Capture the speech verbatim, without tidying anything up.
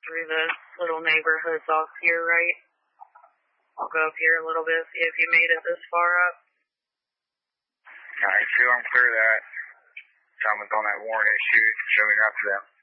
through the little neighborhoods off here, right? I'll go up here a little bit, see if you made it this far up. Alright, feel I'm clear of that. Someone's on that warrant issue, showing up to them.